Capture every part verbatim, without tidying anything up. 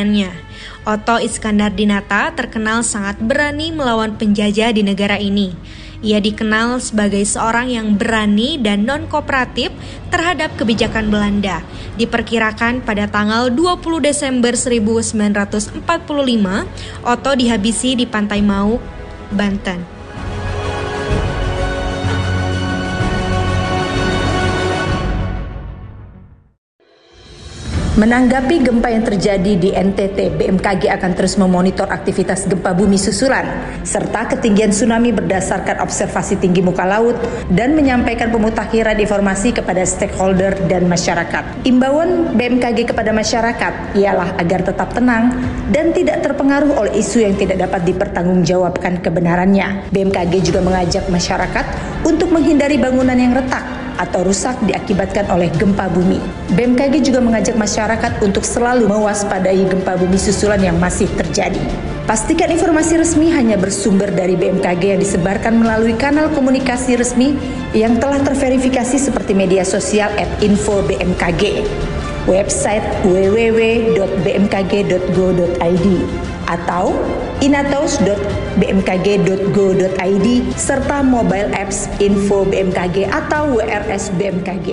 kedudukannya. Otto Iskandar-Dinata terkenal sangat berani melawan penjajah di negara ini. Ia dikenal sebagai seorang yang berani dan non-kooperatif terhadap kebijakan Belanda. Diperkirakan pada tanggal dua puluh Desember seribu sembilan ratus empat puluh lima, Otto dihabisi di Pantai Mauk, Banten. Menanggapi gempa yang terjadi di N T T, B M K G akan terus memonitor aktivitas gempa bumi susulan serta ketinggian tsunami berdasarkan observasi tinggi muka laut dan menyampaikan pemutakhiran informasi kepada stakeholder dan masyarakat. Imbauan B M K G kepada masyarakat ialah agar tetap tenang dan tidak terpengaruh oleh isu yang tidak dapat dipertanggungjawabkan kebenarannya. B M K G juga mengajak masyarakat untuk menghindari bangunan yang retak atau rusak diakibatkan oleh gempa bumi. B M K G juga mengajak masyarakat untuk selalu mewaspadai gempa bumi susulan yang masih terjadi. Pastikan informasi resmi hanya bersumber dari B M K G yang disebarkan melalui kanal komunikasi resmi yang telah terverifikasi seperti media sosial at info B M K G, website w w w dot b m k g dot go dot i d atau inatos dot b m k g dot go dot i d serta mobile apps Info B M K G atau W R S B M K G.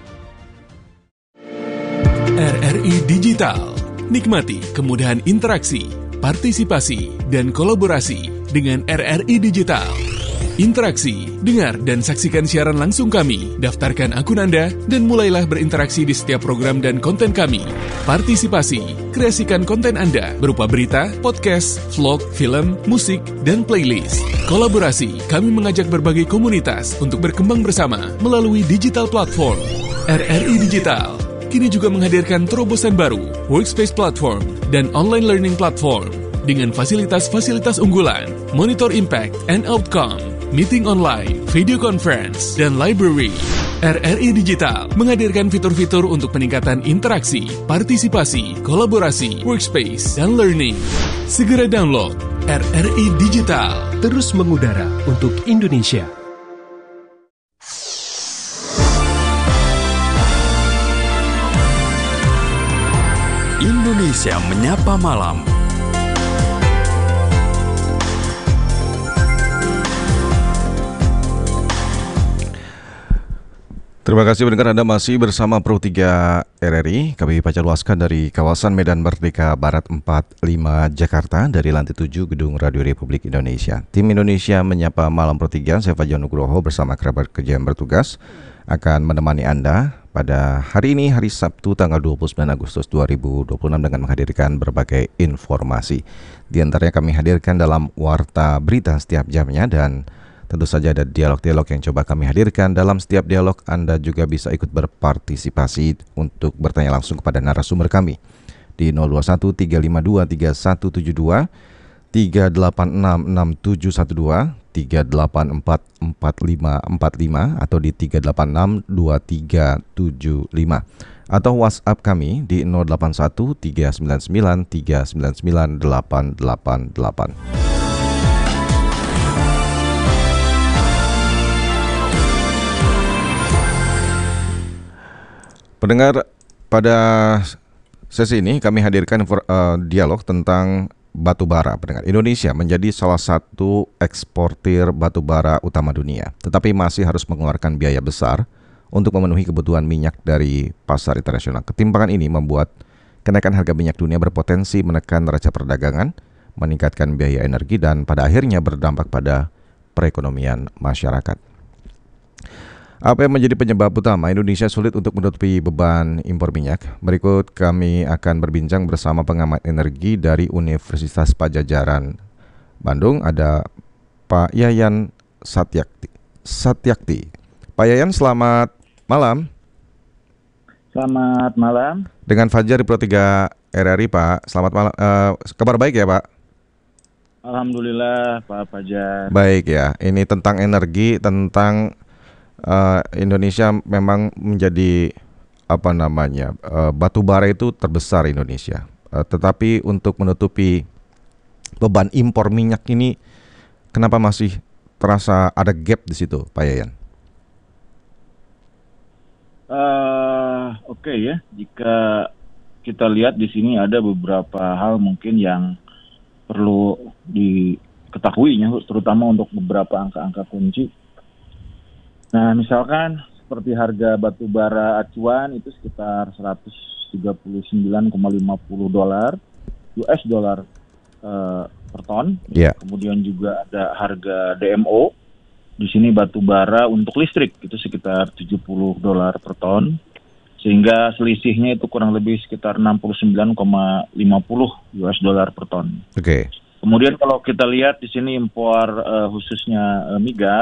R R I Digital. Nikmati kemudahan interaksi, partisipasi, dan kolaborasi dengan R R I Digital. Interaksi, dengar dan saksikan siaran langsung kami, daftarkan akun Anda, dan mulailah berinteraksi di setiap program dan konten kami. Partisipasi, kreasikan konten Anda berupa berita, podcast, vlog, film, musik, dan playlist. Kolaborasi, kami mengajak berbagai komunitas untuk berkembang bersama melalui digital platform. R R I Digital kini juga menghadirkan terobosan baru, workspace platform, dan online learning platform dengan fasilitas-fasilitas unggulan, monitor impact and outcome, meeting online, video conference, dan library. R R I Digital menghadirkan fitur-fitur untuk peningkatan interaksi, partisipasi, kolaborasi, workspace, dan learning. Segera download R R I Digital. Terus mengudara untuk Indonesia. Indonesia Menyapa Malam. Terima kasih pendengar, Anda masih bersama Pro tiga R R I. Kami baca luaskan dari kawasan Medan Merdeka Barat empat puluh lima Jakarta dari lantai tujuh Gedung Radio Republik Indonesia. Tim Indonesia Menyapa Malam Pro tiga, saya Fajar Nugroho bersama kerabat kerja yang bertugas akan menemani Anda pada hari ini, hari Sabtu tanggal dua puluh sembilan Agustus dua ribu dua puluh enam dengan menghadirkan berbagai informasi. Di antaranya kami hadirkan dalam Warta Berita setiap jamnya, dan tentu saja ada dialog-dialog yang coba kami hadirkan. Dalam setiap dialog Anda juga bisa ikut berpartisipasi untuk bertanya langsung kepada narasumber kami di nol dua satu tiga lima dua tiga satu tujuh dua, tiga delapan enam enam tujuh satu dua, tiga delapan empat empat lima empat lima atau di tiga delapan enam dua tiga tujuh lima, atau WhatsApp kami di nol delapan satu tiga sembilan sembilan tiga sembilan sembilan delapan delapan delapan. Pendengar, pada sesi ini kami hadirkan uh, dialog tentang batu bara. Pendengar, Indonesia menjadi salah satu eksportir batu bara utama dunia, tetapi masih harus mengeluarkan biaya besar untuk memenuhi kebutuhan minyak dari pasar internasional. Ketimpangan ini membuat kenaikan harga minyak dunia berpotensi menekan neraca perdagangan, meningkatkan biaya energi, dan pada akhirnya berdampak pada perekonomian masyarakat. Apa yang menjadi penyebab utama Indonesia sulit untuk menutupi beban impor minyak? Berikut kami akan berbincang bersama pengamat energi dari Universitas Padjadjaran Bandung. Ada Pak Yayan Satyakti. Satyakti. Pak Yayan, selamat malam. Selamat malam. Dengan Fajar di Pro tiga R R I, Pak. Selamat malam. Uh, kabar baik ya, Pak? Alhamdulillah, Pak Fajar. Baik ya. Ini tentang energi, tentang Uh, Indonesia memang menjadi apa namanya uh, batu bara itu terbesar Indonesia, uh, tetapi untuk menutupi beban impor minyak ini, kenapa masih terasa ada gap di situ, Pak Yayan? Uh, Oke okay ya, jika kita lihat di sini ada beberapa hal mungkin yang perlu diketahuinya, terutama untuk beberapa angka-angka kunci. Nah, misalkan seperti harga batu bara acuan itu sekitar seratus tiga puluh sembilan koma lima puluh dolar U S dollar uh, per ton. Yeah. Kemudian juga ada harga D M O. Di sini batu bara untuk listrik itu sekitar tujuh puluh dolar per ton. Sehingga selisihnya itu kurang lebih sekitar enam puluh sembilan koma lima puluh U S dollar per ton. Oke. Okay. Kemudian kalau kita lihat di sini impor uh, khususnya uh, migas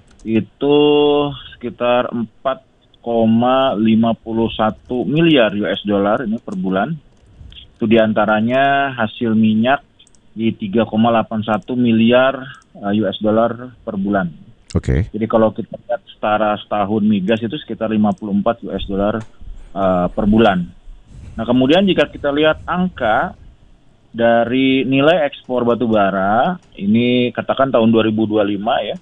itu sekitar empat koma lima satu miliar U S dollar ini per bulan. Itu diantaranya hasil minyak di tiga koma delapan satu miliar uh, U S dollar per bulan. Oke. Okay. Jadi kalau kita lihat setara setahun migas itu sekitar lima puluh empat U S dollar uh, per bulan. Nah, kemudian jika kita lihat angka dari nilai ekspor batu bara, ini katakan tahun dua ribu dua puluh lima ya,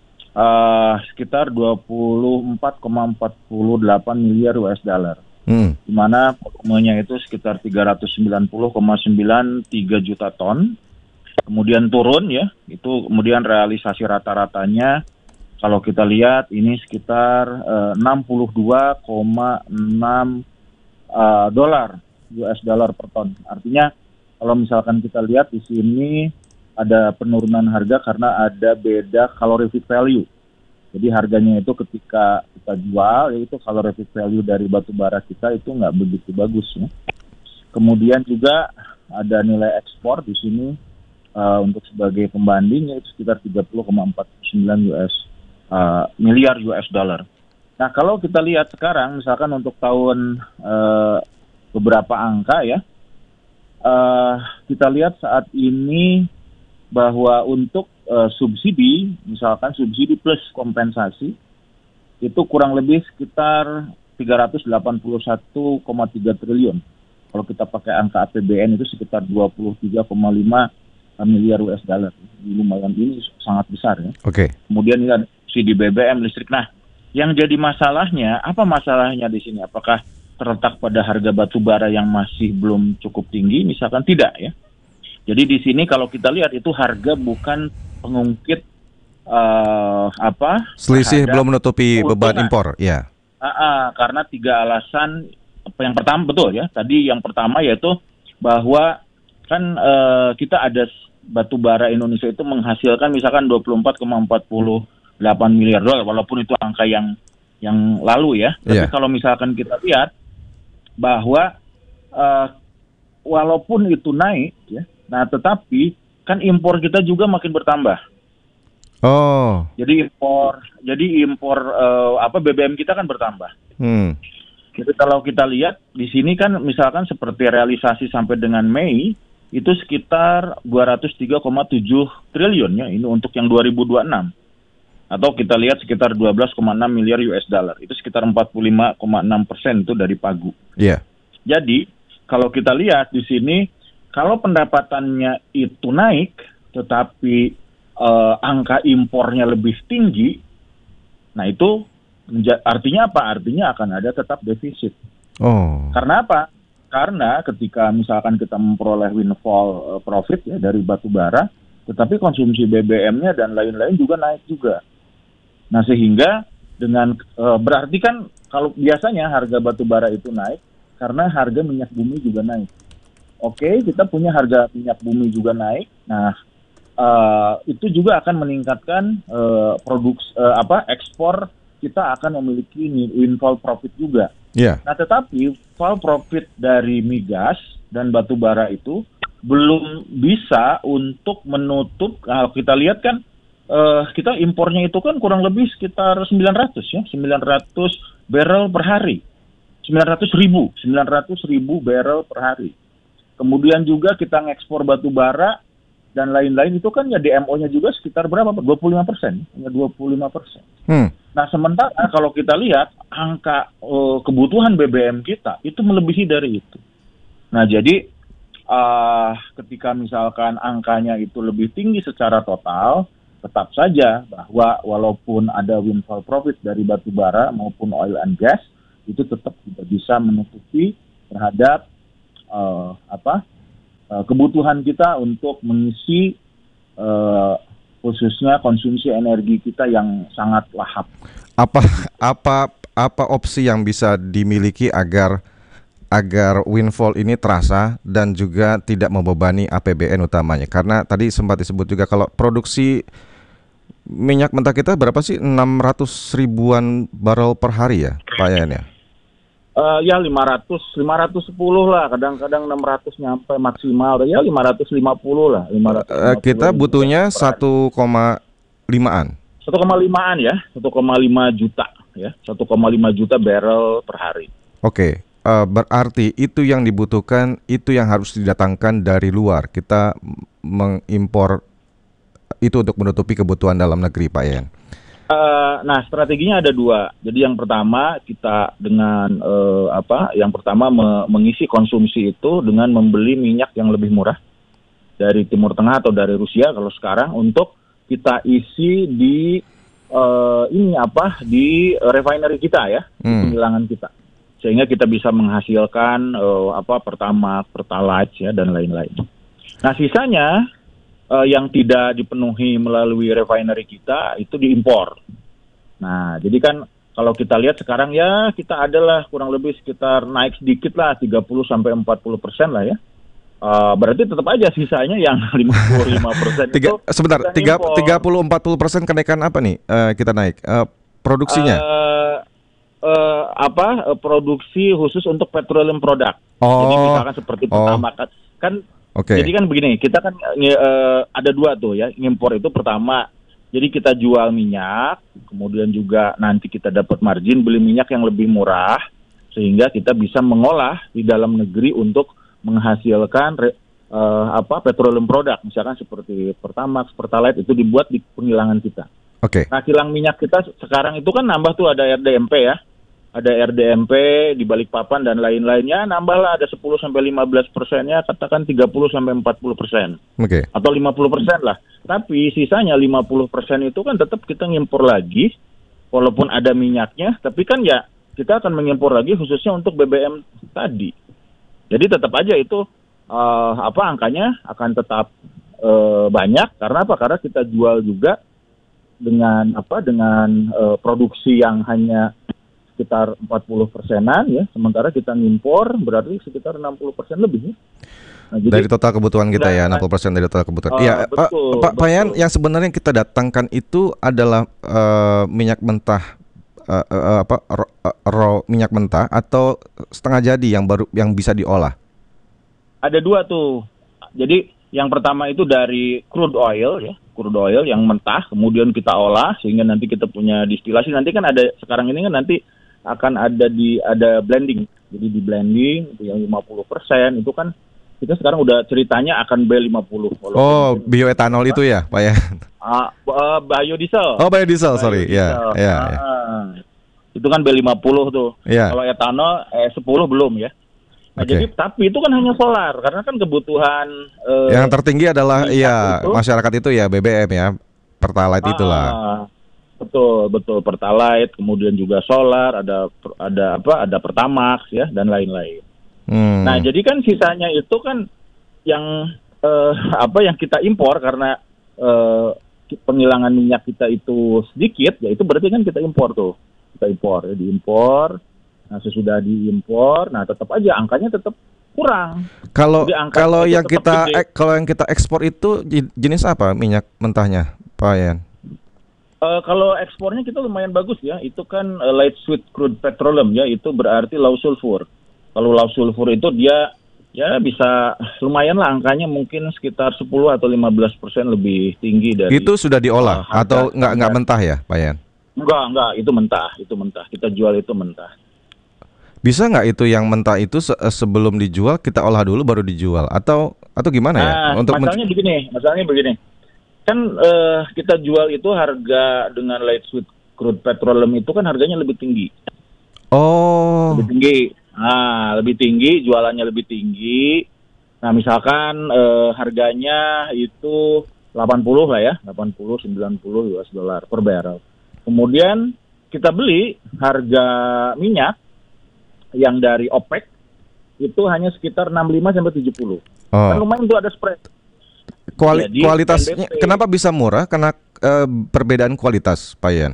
uh, sekitar dua puluh empat koma empat delapan miliar U S dollar. Hmm. Di mana volumenya itu sekitar tiga ratus sembilan puluh koma sembilan tiga juta ton. Kemudian turun ya, itu kemudian realisasi rata-ratanya kalau kita lihat ini sekitar uh, enam puluh dua koma enam uh, dolar U S dollar per ton. Artinya kalau misalkan kita lihat di sini ada penurunan harga karena ada beda calorific value. Jadi harganya itu ketika kita jual, yaitu calorific value dari batu bara kita itu nggak begitu bagus ya. Kemudian juga ada nilai ekspor di sini. Uh, untuk sebagai pembanding yaitu sekitar tiga puluh koma empat sembilan U S uh, miliar U S dollar. Nah, kalau kita lihat sekarang misalkan untuk tahun uh, beberapa angka ya, uh, kita lihat saat ini bahwa untuk uh, subsidi, misalkan subsidi plus kompensasi itu kurang lebih sekitar tiga ratus delapan puluh satu koma tiga triliun. Kalau kita pakai angka A P B N itu sekitar dua puluh tiga koma lima miliar U S dollar. Lumayan, ini sangat besar ya. Oke. Okay. Kemudian ini ada subsidi B B M listrik. Nah, yang jadi masalahnya, apa masalahnya di sini? Apakah terletak pada harga batu bara yang masih belum cukup tinggi? Misalkan tidak ya. Jadi di sini kalau kita lihat itu harga bukan pengungkit uh, apa? Selisih belum menutupi beban impor, ya. Uh, uh, karena tiga alasan. Yang pertama betul ya. Tadi yang pertama yaitu bahwa kan uh, kita ada batu bara Indonesia itu menghasilkan misalkan dua puluh empat koma empat delapan miliar dolar, walaupun itu angka yang yang lalu ya. Tapi yeah. Kalau misalkan kita lihat bahwa uh, walaupun itu naik ya, nah tetapi kan impor kita juga makin bertambah. Oh. Jadi impor, jadi impor uh, apa B B M kita kan bertambah. Hmm. Jadi kalau kita lihat di sini kan misalkan seperti realisasi sampai dengan Mei itu sekitar dua ratus tiga koma tujuh triliun ya, ini untuk yang dua ribu dua puluh enam. Atau kita lihat sekitar dua belas koma enam miliar U S dollar. Itu sekitar empat puluh lima koma enam persen itu dari pagu. Iya. Yeah. Jadi, kalau kita lihat di sini kalau pendapatannya itu naik tetapi uh, angka impornya lebih tinggi, nah itu artinya apa? Artinya akan ada tetap defisit. Oh. Karena apa? Karena ketika misalkan kita memperoleh windfall uh, profit ya dari batu bara, tetapi konsumsi B B M-nya dan lain-lain juga naik juga. Nah, sehingga dengan uh, berarti kan kalau biasanya harga batu bara itu naik karena harga minyak bumi juga naik. Oke, kita punya harga minyak bumi juga naik. Nah, uh, itu juga akan meningkatkan uh, produk uh, apa ekspor, kita akan memiliki windfall profit juga. Yeah. Nah, tetapi windfall profit dari migas dan batu bara itu belum bisa untuk menutup. Kalau kita lihat kan uh, kita impornya itu kan kurang lebih sekitar sembilan ratus ya, sembilan ratus barrel per hari. sembilan ratus ribu, sembilan ratus ribu barrel per hari. Kemudian juga kita ngekspor batu bara dan lain-lain itu kan ya D M O-nya juga sekitar berapa? dua puluh lima persen. Hanya dua puluh lima persen. Hmm. Nah, sementara kalau kita lihat angka uh, kebutuhan B B M kita itu melebihi dari itu. Nah, jadi uh, ketika misalkan angkanya itu lebih tinggi secara total, tetap saja bahwa walaupun ada windfall profit dari batu bara maupun oil and gas, itu tetap tidak bisa menutupi terhadap uh, apa uh, kebutuhan kita untuk mengisi uh, khususnya konsumsi energi kita yang sangat lahap. Apa apa apa opsi yang bisa dimiliki agar agar windfall ini terasa dan juga tidak membebani A P B N utamanya? Karena tadi sempat disebut juga kalau produksi minyak mentah kita berapa sih? enam ratus ribuan barrel per hari ya, Pak Yayan ya? Uh, ya lima ratus, lima ratus sepuluh lah, kadang-kadang enam ratus nyampe maksimal, ya lima ratus lima puluh lah. lima ratus lima puluh uh, kita butuhnya satu koma limaan. satu koma limaan ya, satu koma lima juta ya, satu koma lima juta barrel per hari. Oke, okay. uh, berarti itu yang dibutuhkan, itu yang harus didatangkan dari luar. Kita mengimpor itu untuk menutupi kebutuhan dalam negeri, Pak Yayan. Uh, nah, strateginya ada dua. Jadi yang pertama kita dengan uh, apa? Yang pertama me- mengisi konsumsi itu dengan membeli minyak yang lebih murah dari Timur Tengah atau dari Rusia kalau sekarang untuk kita isi di uh, ini apa? Di refinery kita ya, hmm. di penggilingan kita. Sehingga kita bisa menghasilkan uh, apa? Pertamax, Pertalite ya dan lain-lain. Nah, sisanya Uh, yang tidak dipenuhi melalui refinery kita itu diimpor. Nah, jadi kan kalau kita lihat sekarang ya kita adalah kurang lebih sekitar naik sedikit lah tiga puluh sampai empat puluh persen lah ya. Uh, berarti tetap aja sisanya yang lima puluh lima persen itu. Sebentar, tiga puluh sampai empat puluh persen kenaikan apa nih uh, kita naik? Uh, produksinya? Uh, uh, apa? Uh, produksi khusus untuk petroleum product. Oh. Jadi misalkan seperti pertama kan kan Okay. Jadi kan begini, kita kan uh, ada dua tuh ya, ngimpor itu pertama, jadi kita jual minyak, kemudian juga nanti kita dapat margin beli minyak yang lebih murah, sehingga kita bisa mengolah di dalam negeri untuk menghasilkan re, uh, apa petroleum product, misalkan seperti Pertamax, Pertalite itu dibuat di penggilingan kita. Oke. Okay. Nah, kilang minyak kita sekarang itu kan nambah tuh ada R D M P ya. Ada R D M P di Balikpapan dan lain-lainnya, nambahlah ada sepuluh sampai lima belas persennya, katakan tiga puluh sampai empat puluh persen. Oke. Okay. Atau lima puluh persen lah. Tapi sisanya lima puluh persen itu kan tetap kita ngimpor lagi, walaupun ada minyaknya, tapi kan ya kita akan mengimpor lagi khususnya untuk B B M tadi. Jadi tetap aja itu uh, apa angkanya akan tetap uh, banyak, karena apa? Karena kita jual juga dengan apa? Dengan uh, produksi yang hanya sekitar empat puluh persenan ya, sementara kita ngimpor berarti sekitar enam puluh persen lebih ya. Nah, jadi, dari total kebutuhan kita ya, enam puluh persen dari total kebutuhan. Iya, uh, Pak Pak Yayan, yang sebenarnya kita datangkan itu adalah uh, minyak mentah uh, uh, apa raw, raw minyak mentah atau setengah jadi yang baru yang bisa diolah? Ada dua tuh. Jadi yang pertama itu dari crude oil ya, crude oil yang mentah, kemudian kita olah sehingga nanti kita punya distilasi. Nanti kan ada sekarang ini kan nanti akan ada di ada blending. Jadi di blending itu yang lima puluh persen itu kan kita sekarang udah ceritanya akan B lima puluh. Oh, bioetanol itu ya, Pak ya? Uh, uh, biodiesel. Oh, biodiesel, sorry. Ya, ya, uh, ya. Itu kan B lima puluh tuh. Ya. Kalau etanol eh sepuluh belum ya. Nah, okay. Jadi tapi itu kan hanya solar karena kan kebutuhan uh, yang tertinggi adalah ya masyarakat itu ya B B M ya, Pertalite uh, itulah. Betul, betul Pertalite, kemudian juga solar, ada ada apa? Ada Pertamax ya dan lain-lain. Hmm. Nah, jadi kan sisanya itu kan yang eh, apa yang kita impor karena eh, penghilangan minyak kita itu sedikit, ya itu berarti kan kita impor tuh. Kita impor, ya diimpor. Nah, sesudah diimpor, nah tetap aja angkanya tetap kurang. Kalau kalau yang kita ek, kalau yang kita ekspor itu jenis apa minyak mentahnya, Pak Yayan? Uh, kalau ekspornya kita lumayan bagus ya, itu kan uh, light sweet crude petroleum ya, itu berarti low sulfur. Kalau low sulfur itu dia ya bisa lumayan lah angkanya mungkin sekitar sepuluh atau lima belas persen lebih tinggi dari. Itu sudah diolah uh, atau nggak nggak mentah ya, Pak Yayan? Enggak enggak, itu mentah, itu mentah. Kita jual itu mentah. Bisa nggak itu yang mentah itu se- sebelum dijual kita olah dulu baru dijual atau atau gimana ya? Nah, untuk masalahnya men- begini, masalahnya begini. Kan uh, kita jual itu harga dengan light sweet crude petroleum itu kan harganya lebih tinggi. Oh. Lebih tinggi. Nah, lebih tinggi, jualannya lebih tinggi. Nah, misalkan uh, harganya itu delapan puluh lah ya, delapan puluh sembilan puluh U S dollar per barrel. Kemudian kita beli harga minyak yang dari OPEC itu hanya sekitar enam puluh lima sampai tujuh puluh. Oh. Kan lumayan tuh ada spread. Kuali- Jadi, kualitasnya N B P, kenapa bisa murah? Karena eh, perbedaan kualitas, Pak Yan.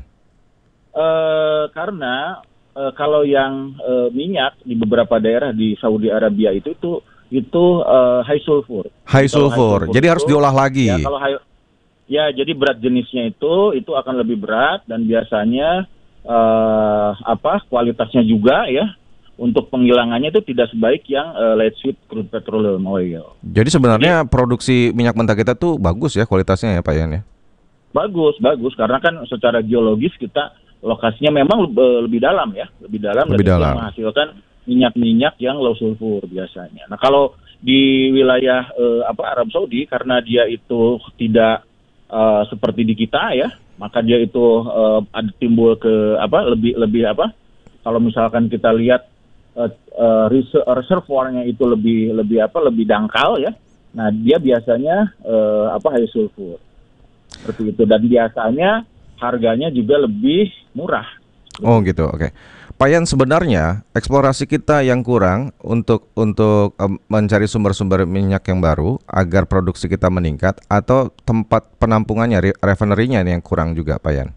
Uh, karena uh, kalau yang uh, minyak di beberapa daerah di Saudi Arabia itu itu itu uh, high sulfur. High Kalau sulfur. Jadi itu, harus diolah lagi. Ya, kalau high, ya jadi berat jenisnya itu itu akan lebih berat dan biasanya uh, apa kualitasnya juga ya untuk penghilangannya itu tidak sebaik yang uh, light sweet crude petroleum oil. Jadi sebenarnya Jadi, produksi minyak mentah kita tuh bagus ya kualitasnya ya Pak Yan ya? Bagus, bagus karena kan secara geologis kita lokasinya memang le- lebih dalam ya, lebih dalam lebih dan dalam. itu menghasilkan minyak-minyak yang low sulfur biasanya. Nah kalau di wilayah uh, apa Arab Saudi karena dia itu tidak uh, seperti di kita ya, maka dia itu uh, ada timbul ke apa lebih lebih apa? Kalau misalkan kita lihat uh, uh, reservoirnya itu lebih lebih apa? Lebih dangkal ya. Nah dia biasanya uh, apa high sulfur seperti itu dan biasanya harganya juga lebih murah. Oh gitu, oke. Okay. Pak Yan, sebenarnya eksplorasi kita yang kurang untuk untuk um, mencari sumber-sumber minyak yang baru agar produksi kita meningkat atau tempat penampungannya, re- refinery-nya yang kurang juga, Pak Yan?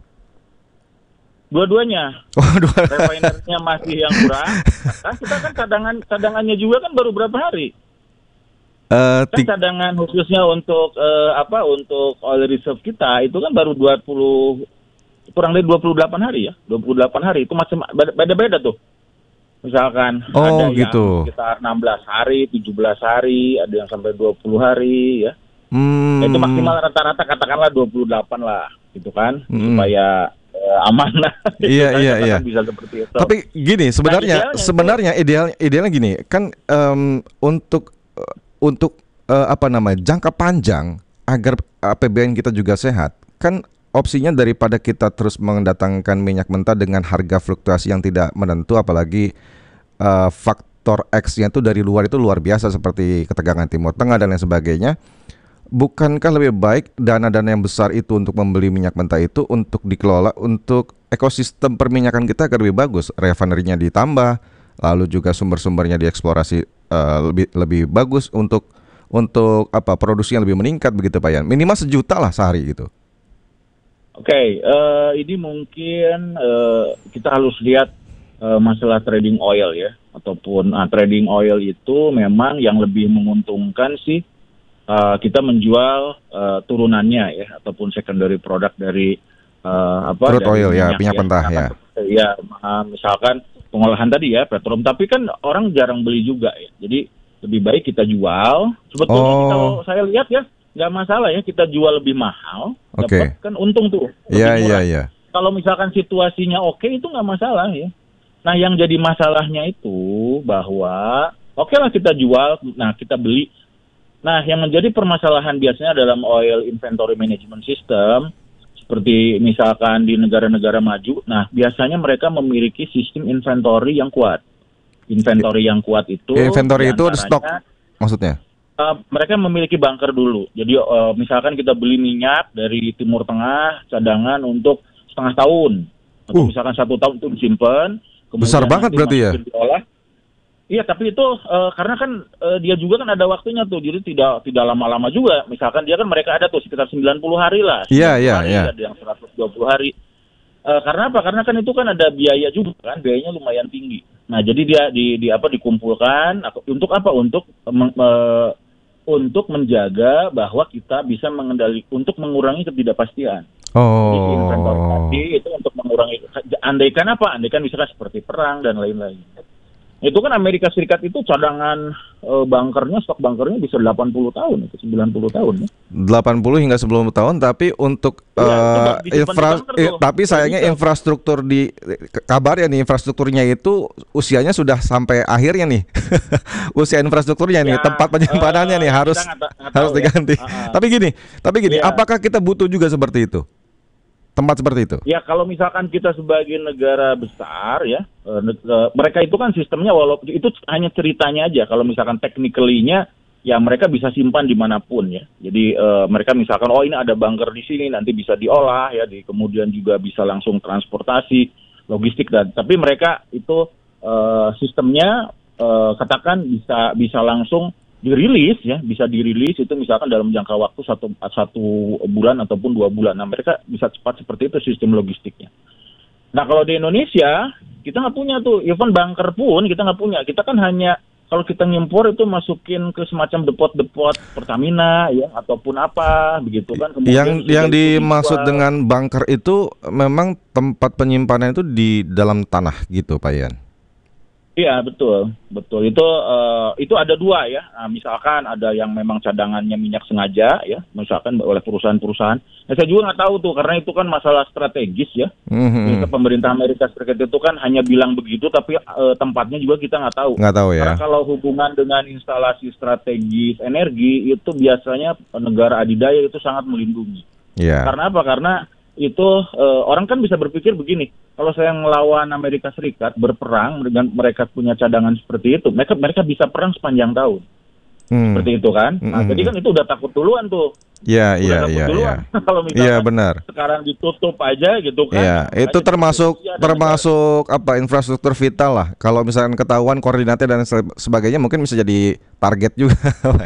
Dua-duanya. Oh, dua. Refinery-nya masih yang kurang. Kan kita kan cadangan cadangannya juga kan baru berapa hari? Uh, kan cadangan khususnya untuk uh, apa untuk oil reserve kita itu kan baru dua puluh kurang dari dua puluh delapan hari ya, dua puluh delapan hari itu macam beda-beda tuh. Misalkan oh, ada gitu. yang sekitar enam belas hari, tujuh belas hari, ada yang sampai dua puluh hari ya. Hmm. Itu maksimal rata-rata katakanlah dua puluh delapan lah, gitu kan, hmm. supaya eh, aman lah. Iya iya iya. Bisa seperti itu. Tapi gini, sebenarnya nah, idealnya sebenarnya itu... ideal idealnya gini, kan um, untuk untuk uh, apa namanya? jangka panjang agar A P B N kita juga sehat. Kan opsinya daripada kita terus mendatangkan minyak mentah dengan harga fluktuasi yang tidak menentu, apalagi uh, faktor X-nya itu dari luar itu luar biasa seperti ketegangan Timur Tengah dan lain sebagainya. Bukankah lebih baik dana-dana yang besar itu untuk membeli minyak mentah itu untuk dikelola untuk ekosistem perminyakan kita agar lebih bagus, refinery-nya ditambah, lalu juga sumber-sumbernya dieksplorasi uh, lebih lebih bagus untuk untuk apa produksinya lebih meningkat begitu Pak Yan. Minimal sejuta lah sehari gitu. Oke, okay, uh, ini mungkin uh, kita harus lihat uh, masalah trading oil ya, ataupun uh, trading oil itu memang yang lebih menguntungkan sih uh, kita menjual uh, turunannya ya, ataupun secondary product dari uh, apa? Crude oil ya, minyak mentah ya. Ya, uh, misalkan pengolahan tadi ya, petroleum. Tapi kan orang jarang beli juga ya, jadi lebih baik kita jual. Sebetulnya oh. kalau saya lihat ya. Nggak masalah ya kita jual lebih mahal, okay. dapat kan untung tuh. Iya iya iya. Kalau misalkan situasinya oke okay, itu nggak masalah ya. Nah yang jadi masalahnya itu bahwa oke okay lah kita jual, nah kita beli. Nah yang menjadi permasalahan biasanya dalam oil inventory management system seperti misalkan di negara-negara maju, nah biasanya mereka memiliki sistem inventory yang kuat. Inventory yang kuat itu. Inventory itu stok maksudnya? Uh, mereka memiliki bunker dulu. Jadi uh, misalkan kita beli minyak dari Timur Tengah cadangan untuk setengah tahun, atau uh. misalkan satu tahun itu disimpan. Besar banget berarti ya? Diolah. Iya, tapi itu uh, karena kan uh, dia juga kan ada waktunya tuh, jadi tidak tidak lama-lama juga. Misalkan dia kan mereka ada tuh sekitar sembilan puluh hari lah. Iya iya iya. Ada yang seratus dua puluh hari. Uh, karena apa? Karena kan itu kan ada biaya juga kan, biayanya lumayan tinggi. Nah jadi dia di, di apa dikumpulkan untuk apa? Untuk uh, untuk menjaga bahwa kita bisa mengendalikan, untuk mengurangi ketidakpastian. Oh. Jadi inventory tadi itu untuk mengurangi, andaikan apa? Andaikan misalkan seperti perang dan lain-lain. Itu kan Amerika Serikat itu cadangan e, bunkernya, stok bunkernya bisa delapan puluh tahun, itu sembilan puluh tahun ya. delapan puluh hingga sembilan puluh tahun, tapi untuk ya, uh, infra, i, tapi sayangnya infrastruktur di kabar ya nih infrastrukturnya itu usianya sudah sampai akhirnya nih. Usia infrastrukturnya ya, nih, tempat penyimpanannya uh, nih harus ngata, ngata harus diganti. Ya. Uh-huh. Tapi gini, tapi gini, ya. Apakah kita butuh juga seperti itu? Tempat seperti itu? Ya kalau misalkan kita sebagai negara besar ya, uh, uh, mereka itu kan sistemnya walaupun itu hanya ceritanya aja. Kalau misalkan technically-nya ya mereka bisa simpan dimanapun ya. Jadi uh, mereka misalkan oh ini ada bunker di sini nanti bisa diolah ya, di, kemudian juga bisa langsung transportasi, logistik dan. Tapi mereka itu uh, sistemnya uh, katakan bisa bisa langsung dirilis ya, bisa dirilis itu misalkan dalam jangka waktu satu satu bulan ataupun dua bulan. Nah mereka bisa cepat seperti itu sistem logistiknya. Nah kalau di Indonesia kita nggak punya tuh, even bunker pun kita nggak punya. Kita kan hanya kalau kita ngimpor itu masukin ke semacam depot-depot Pertamina ya ataupun apa begitu kan. Kemudian yang yang dimaksud dengan bunker itu memang tempat penyimpanan itu di dalam tanah gitu Pak Yan? Iya betul, betul itu uh, itu ada dua ya. Nah, misalkan ada yang memang cadangannya minyak sengaja ya, misalkan oleh perusahaan-perusahaan. Nah, saya juga nggak tahu tuh karena itu kan masalah strategis ya. Mm-hmm. Pemerintah Amerika Serikat itu kan hanya bilang begitu, tapi uh, tempatnya juga kita nggak tahu. Nggak tahu ya. Karena kalau hubungan dengan instalasi strategis energi itu biasanya negara adidaya itu sangat melindungi. Iya. Yeah. Karena apa? Karena itu uh, orang kan bisa berpikir begini, kalau saya ngelawan Amerika Serikat berperang dengan mereka punya cadangan seperti itu, mereka mereka bisa perang sepanjang tahun, hmm. seperti itu kan. Nah, hmm. jadi kan itu udah takut duluan tuh. Iya iya iya. Kalau misalnya ya, benar. Sekarang ditutup aja gitu kan. Iya itu termasuk termasuk negara. Apa infrastruktur vital lah. Kalau misalkan ketahuan koordinatnya dan sebagainya mungkin bisa jadi target juga.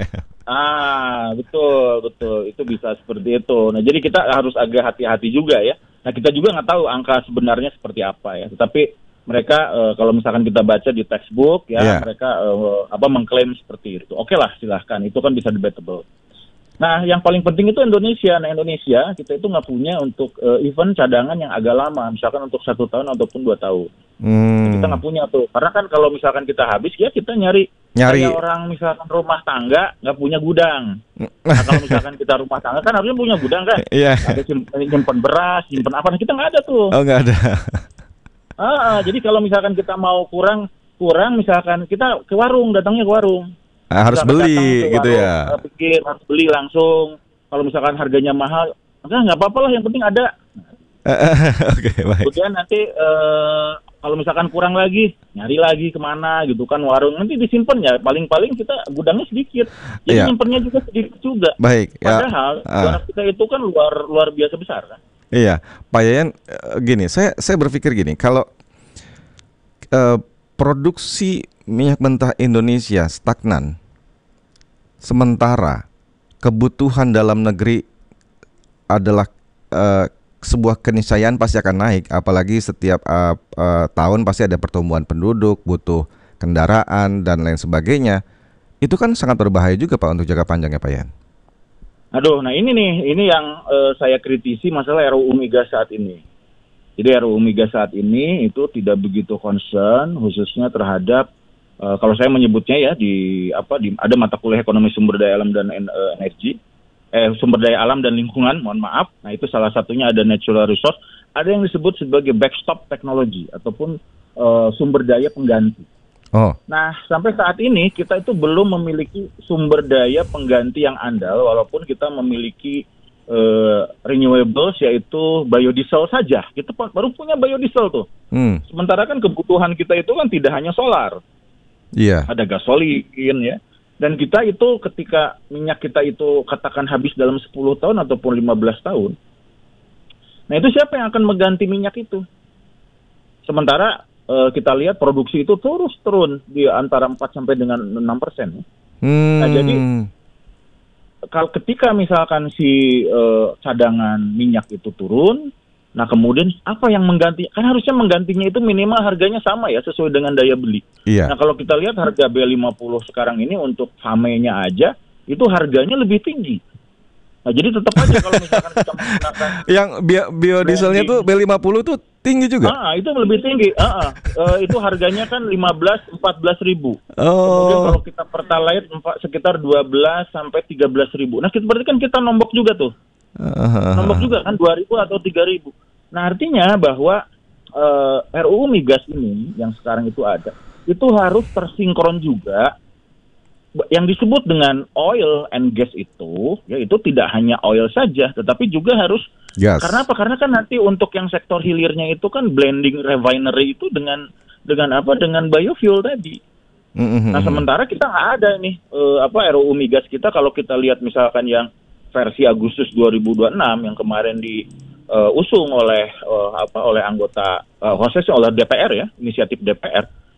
Ah, betul, betul. Itu bisa seperti itu. Nah, jadi kita harus agak hati-hati juga ya. Nah, kita juga nggak tahu angka sebenarnya seperti apa ya. Tetapi mereka uh, kalau misalkan kita baca di textbook ya, yeah. mereka uh, apa mengklaim seperti itu. Oke lah, silahkan. Itu kan bisa debatable. Nah, yang paling penting itu Indonesia. Nah, Indonesia kita itu nggak punya untuk uh, event cadangan yang agak lama, misalkan untuk satu tahun ataupun dua tahun. Hmm. Nah, kita nggak punya tuh. Karena kan kalau misalkan kita habis, ya kita nyari. Nyari kayak orang misalkan rumah tangga nggak punya gudang. Nah, kalau misalkan kita rumah tangga kan harusnya punya gudang kan. Yeah. Ada simpen beras, simpen apa. Nah, kita nggak ada tuh. Oh, nggak ada. Ah, jadi kalau misalkan kita mau kurang kurang misalkan kita ke warung, datangnya ke warung. Nah, harus beli gitu warung, ya. Pikir harus beli langsung. Kalau misalkan harganya mahal, enggak nggak apa-apa lah, yang penting ada. Oke, okay, baik. Kemudian nanti uh, kalau misalkan kurang lagi, nyari lagi kemana gitu kan warung, nanti disimpan ya. Paling-paling kita gudangnya sedikit, jadi yeah. nyimpennya juga sedikit juga. Baik. Padahal ya. uh. kita itu kan luar luar biasa besar kan. Iya, Pak Yayan, gini, saya saya berpikir gini, kalau uh, produksi minyak mentah Indonesia stagnan, sementara kebutuhan dalam negeri adalah uh, sebuah keniscayaan pasti akan naik, apalagi setiap uh, uh, tahun pasti ada pertumbuhan penduduk, butuh kendaraan dan lain sebagainya. Itu kan sangat berbahaya juga Pak untuk jangka panjang ya Pak Yan. Aduh, nah ini nih, ini yang uh, saya kritisi masalah R U U Migas saat ini. Jadi R U U Migas saat ini itu tidak begitu concern khususnya terhadap uh, kalau saya menyebutnya ya di apa di ada mata kuliah ekonomi sumber daya alam dan uh, energi. Eh, sumber daya alam dan lingkungan, mohon maaf. Nah, itu salah satunya ada natural resource. Ada yang disebut sebagai backstop teknologi ataupun uh, sumber daya pengganti. Oh. Nah, sampai saat ini kita itu belum memiliki sumber daya pengganti yang andal, walaupun kita memiliki uh, renewables, yaitu biodiesel saja. Kita baru punya biodiesel tuh. Hmm. Sementara kan kebutuhan kita itu kan tidak hanya solar. Iya. Yeah. Ada gasolin ya. Dan kita itu ketika minyak kita itu katakan habis dalam sepuluh tahun ataupun lima belas tahun. Nah itu siapa yang akan mengganti minyak itu? Sementara uh, kita lihat produksi itu terus turun di antara empat sampai dengan enam persen. Hmm. Nah jadi kalau ketika misalkan si uh, cadangan minyak itu turun, nah kemudian apa yang mengganti? Kan harusnya menggantinya itu minimal harganya sama ya sesuai dengan daya beli. Iya. Nah kalau kita lihat harga B lima puluh sekarang ini untuk F A M E-nya aja itu harganya lebih tinggi. Nah jadi tetap aja kalau misalkan kita menggunakan yang bio biodieselnya tuh B lima puluh tuh tinggi juga. Ah itu lebih tinggi. Ah, ah. Uh, itu harganya kan lima belas empat belas ribu. Oh. Kemudian kalau kita pertalite sekitar dua belas sampai tiga belas ribu. Nah kita berarti kan kita nombok juga tuh. Uh, Nombok juga kan dua ribu atau tiga ribu. Nah artinya bahwa uh, R U U Migas ini yang sekarang itu ada, itu harus tersinkron juga. Yang disebut dengan oil and gas itu, ya itu tidak hanya oil saja, tetapi juga harus. Yes. Karena apa? Karena kan nanti untuk yang sektor hilirnya itu kan blending refinery itu dengan dengan apa? Dengan biofuel tadi. Mm-hmm. Nah sementara kita nggak ada nih uh, apa R U U Migas kita kalau kita lihat misalkan yang versi Agustus dua ribu dua puluh enam yang kemarin diusung uh, oleh uh, apa oleh anggota uh, khususnya oleh D P R ya, inisiatif D P R.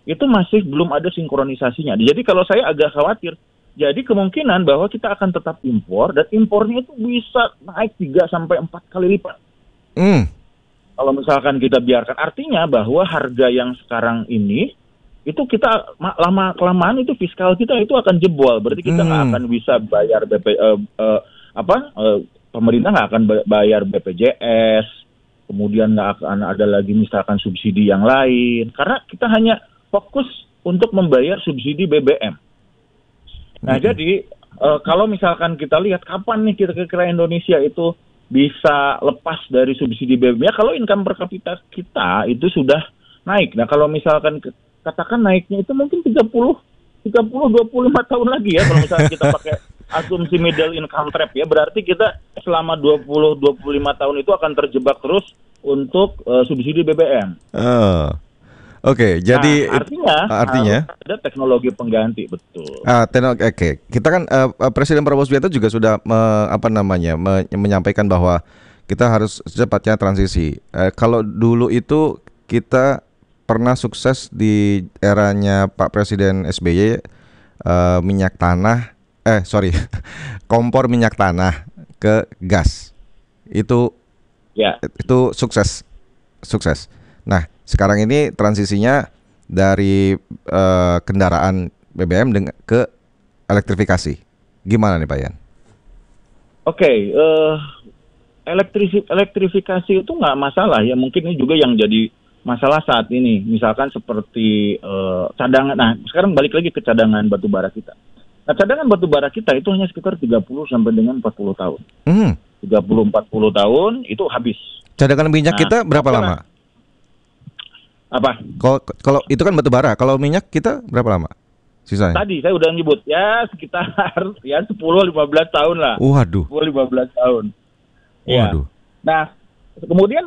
itu masih belum ada sinkronisasinya. Jadi kalau saya agak khawatir, jadi kemungkinan bahwa kita akan tetap impor dan impornya itu bisa naik tiga sampai empat kali lipat. Hmm. Kalau misalkan kita biarkan, artinya bahwa harga yang sekarang ini itu kita lama kelamaan itu fiskal kita itu akan jebol. Berarti kita nggak hmm. akan bisa bayar B P uh, uh, apa uh, pemerintah nggak akan bayar B P J S, kemudian nggak akan ada lagi misalkan subsidi yang lain karena kita hanya fokus untuk membayar subsidi B B M. Nah hmm. jadi uh, kalau misalkan kita lihat kapan nih kira-kira Indonesia itu bisa lepas dari subsidi B B M, ya kalau income per kapita kita itu sudah naik. Nah kalau misalkan katakan naiknya itu mungkin tiga puluh, dua puluh lima tahun lagi ya kalau misalnya kita pakai asumsi middle income trap ya, berarti kita selama dua puluh sampai dua puluh lima tahun itu akan terjebak terus untuk uh, subsidi B B M. Oh. Oke, okay, jadi nah, artinya, artinya ada teknologi pengganti, betul. Ah, teknologi. Oke, okay. Kita kan uh, Presiden Prabowo Subianto juga sudah me, apa namanya me, menyampaikan bahwa kita harus secepatnya transisi. Uh, kalau dulu itu kita pernah sukses di eranya Pak Presiden S B Y uh, minyak tanah, eh sorry, kompor minyak tanah ke gas, itu ya itu sukses, sukses. Nah, sekarang ini transisinya dari uh, kendaraan B B M dengan ke elektrifikasi. Gimana nih Pak Yan? Oke, okay, uh, elektrisi- elektrifikasi itu nggak masalah ya. Mungkin ini juga yang jadi masalah saat ini. Misalkan seperti uh, cadangan. Nah, sekarang balik lagi ke cadangan batubara kita. Nah, cadangan batubara kita itu hanya sekitar tiga puluh sampai dengan empat puluh tahun. Hmm. tiga puluh sampai empat puluh tahun itu habis. Cadangan minyak nah, kita berapa lama? Apa? Kalau kalau itu kan batu bara, kalau minyak kita berapa lama sisanya? Tadi saya udah nyebut ya sekitar ya sepuluh sampai lima belas tahun lah. Waduh. sepuluh sampai lima belas tahun. Waduh. Ya. Nah, kemudian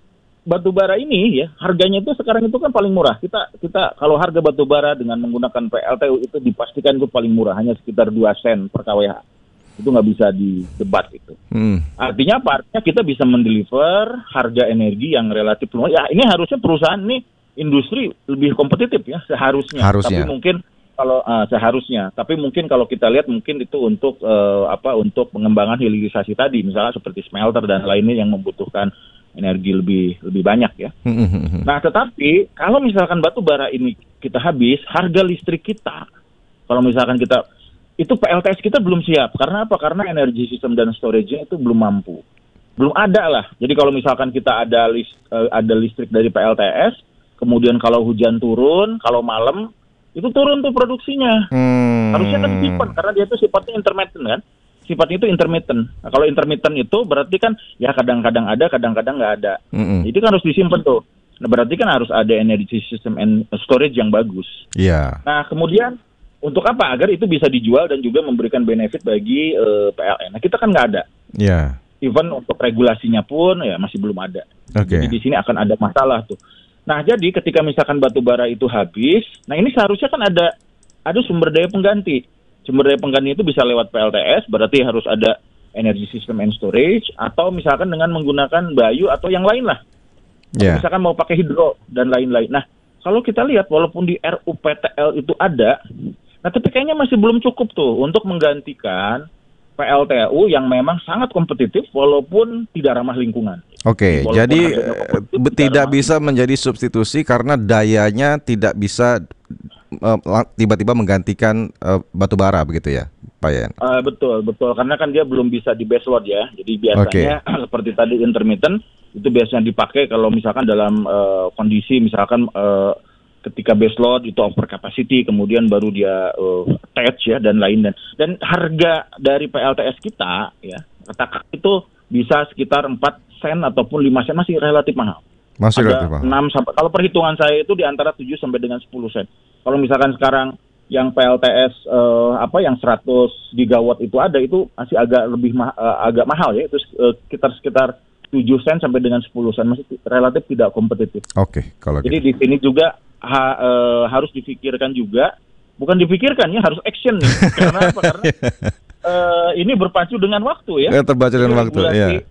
batu bara ini ya harganya itu sekarang itu kan paling murah. Kita kita kalau harga batu bara dengan menggunakan P L T U itu dipastikan itu paling murah, hanya sekitar dua sen per K W H. Itu nggak bisa didebat itu. Hmm. Artinya apa? Artinya kita bisa mendeliver harga energi yang relatif lumayan. Ya ini harusnya perusahaan nih industri lebih kompetitif ya seharusnya. Harusnya. Tapi mungkin kalau uh, seharusnya. Tapi mungkin kalau kita lihat mungkin itu untuk uh, apa? Untuk pengembangan hilirisasi tadi, misalnya seperti smelter dan lainnya yang membutuhkan energi lebih lebih banyak ya. Hmm. Nah tetapi kalau misalkan batu bara ini kita habis, harga listrik kita, kalau misalkan kita itu P L T S kita belum siap. Karena apa? Karena energi sistem dan storage-nya itu belum mampu. Belum ada lah. Jadi kalau misalkan kita ada list, uh, ada listrik dari P L T S, kemudian kalau hujan turun, kalau malam, itu turun tuh produksinya. Hmm. Harusnya kan disimpan, karena dia itu sifatnya intermittent kan. Sifatnya itu intermittent. Nah, kalau intermittent itu berarti kan ya kadang-kadang ada, kadang-kadang nggak ada. Hmm. Jadi kan harus disimpan tuh. Nah, berarti kan harus ada energy system and storage yang bagus. Iya. Yeah. Nah, kemudian untuk apa? Agar itu bisa dijual dan juga memberikan benefit bagi uh, P L N. Nah, kita kan nggak ada. Iya. Yeah. Even untuk regulasinya pun ya masih belum ada. Okay. Jadi di sini akan ada masalah tuh. Nah, jadi ketika misalkan batu bara itu habis, nah ini seharusnya kan ada ada sumber daya pengganti. Sumber daya pengganti itu bisa lewat P L T S, berarti harus ada energy system and storage, atau misalkan dengan menggunakan bayu atau yang lain lah. Yeah. Misalkan mau pakai hidro dan lain-lain. Nah, kalau kita lihat walaupun di R U P T L itu ada, nah, tapi kayaknya masih belum cukup tuh untuk menggantikan P L T U yang memang sangat kompetitif walaupun tidak ramah lingkungan. Oke, okay, jadi tidak, tidak bisa menjadi substitusi karena dayanya tidak bisa uh, tiba-tiba menggantikan uh, batu bara begitu ya, Pak Yan? Uh, betul, betul. Karena kan dia belum bisa di baseload ya. Jadi biasanya okay. seperti tadi intermittent itu biasanya dipakai kalau misalkan dalam uh, kondisi misalkan uh, ketika baseload itu over capacity, kemudian baru dia uh, attach ya dan lain dan dan harga dari P L T S kita ya katakan itu bisa sekitar empat sen ataupun lima sen, masih relatif mahal. Masih ada relatif mahal. enam sampai kalau perhitungan saya itu di antara tujuh sampai dengan sepuluh sen. Kalau misalkan sekarang yang P L T S uh, apa yang seratus gigawatt itu ada, itu masih agak lebih ma- uh, agak mahal ya, itu uh, sekitar sekitar tujuh sen sampai dengan sepuluh sen, masih relatif tidak kompetitif. Oke, okay, kalau jadi gitu. Di sini juga ha, uh, harus difikirkan juga, bukan dipikirkan ya, harus action nih. Karena apa? Karena uh, ini berpacu dengan waktu ya. Ya, terbaca dengan waktu, regulasi, ya.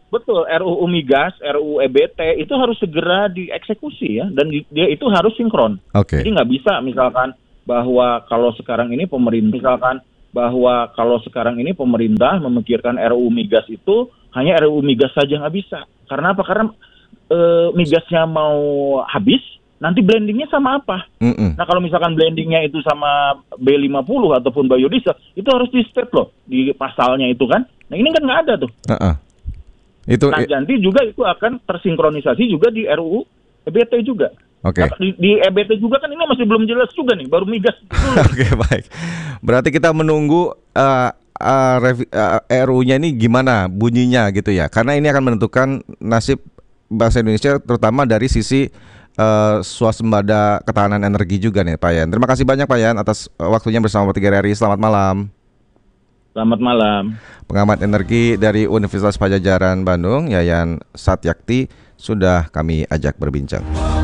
Betul, R U U Migas, R U U E B T itu harus segera dieksekusi ya, dan di- dia itu harus sinkron. Oke. Jadi nggak bisa misalkan bahwa kalau sekarang ini pemerintah, misalkan bahwa kalau sekarang ini pemerintah memikirkan R U U Migas itu hanya R U U Migas saja nggak bisa. Karena apa? Karena e, migasnya mau habis, nanti blendingnya sama apa? Mm-mm. Nah kalau misalkan blendingnya itu sama B lima puluh ataupun biodiesel, itu harus di state loh di pasalnya itu kan. Nah ini kan nggak ada tuh. Uh-uh. Itu Nah nanti juga itu akan tersinkronisasi juga di R U U E B T juga. Oke. Nah, di, di E B T juga kan ini masih belum jelas juga nih, baru migas dulu. Oke, baik. Berarti kita menunggu uh, uh, revi- uh, R U U-nya ini gimana bunyinya gitu ya. Karena ini akan menentukan nasib bangsa Indonesia terutama dari sisi uh, swasembada ketahanan energi juga nih Pak Yan. Terima kasih banyak Pak Yan atas uh, waktunya bersama tiga R R I. Selamat malam. Selamat malam. Pengamat energi dari Universitas Padjadjaran Bandung, Yayan Satyakti, sudah kami ajak berbincang.